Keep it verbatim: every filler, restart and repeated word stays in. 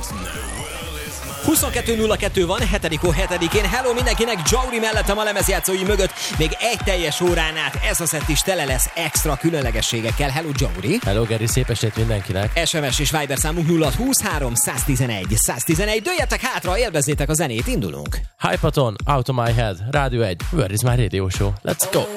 huszonkettő nulla kettő van, hetedik hó hetedikén. Hello mindenkinek, Jauri mellettem a lemezjátszói mögött. Még egy teljes órán át ez a szett is tele lesz extra különlegességekkel. Hello Jauri. Hello Geri, szép estét mindenkinek. es em es és Viber számunk nulla huszonhárom száztizenegy száztizenegy. Dőljetek hátra, élvezzétek a zenét, indulunk. Hypaton, Out of My Head, Rádió egy, Where is my radio show? Let's go!